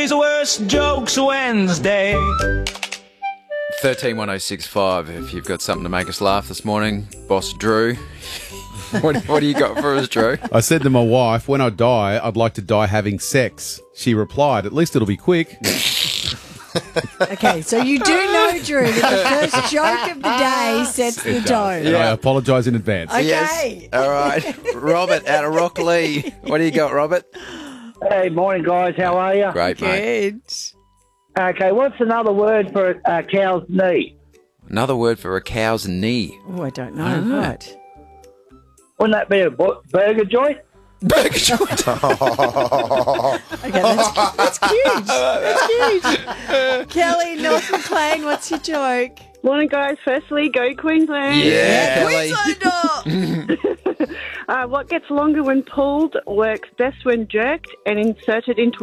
Today's Worst Jokes Wednesday. 131065. If you've got something to make us laugh this morning, Boss Drew. What do you got for us, Drew? I said to my wife, when I die, I'd like to die having sex. She replied, at least it'll be quick. Okay, so you do know, Drew, that the first joke of the day sets the tone. And I apologise in advance. Okay. Yes. All right. Robert out of Rockley. What do you got, Robert? Hey, morning, guys. How are you? Great, mate. Good. Okay, what's another word for a cow's knee? Another word for a cow's knee. Oh, I don't know. What? Wouldn't that be a burger joint? Burger joint. Okay, that's cute. That's cute. Kelly, North McLean, what's your joke? Morning, guys. Firstly, go Queensland. Yeah, Kelly. Queenslander! What gets longer when pulled, works best when jerked and inserted into